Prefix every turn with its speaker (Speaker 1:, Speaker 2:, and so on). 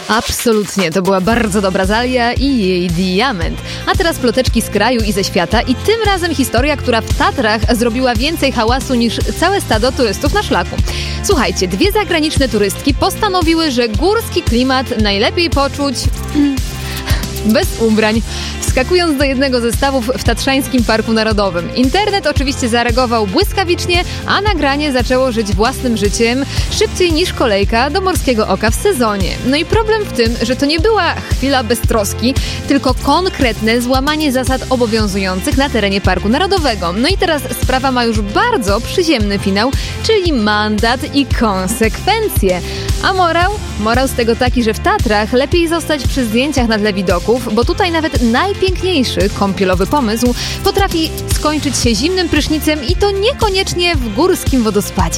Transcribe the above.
Speaker 1: Absolutnie, to była bardzo dobra Zalia i jej diament. A teraz ploteczki z kraju i ze świata i tym razem historia, która w Tatrach zrobiła więcej hałasu niż całe stado turystów na szlaku. Słuchajcie, 2 zagraniczne turystki postanowiły, że górski klimat najlepiej poczuć bez ubrań, wskakując do jednego ze stawów w Tatrzańskim Parku Narodowym. Internet oczywiście zareagował błyskawicznie, a nagranie zaczęło żyć własnym życiem szybciej niż kolejka do Morskiego Oka w sezonie. No i problem w tym, że to nie była chwila beztroski, tylko konkretne złamanie zasad obowiązujących na terenie Parku Narodowego. No i teraz sprawa ma już bardzo przyziemny finał, czyli mandat i konsekwencje. A morał? Morał z tego taki, że w Tatrach lepiej zostać przy zdjęciach na tle widoków, bo tutaj nawet najpiękniejszy kąpielowy pomysł potrafi skończyć się zimnym prysznicem i to niekoniecznie w górskim wodospadzie.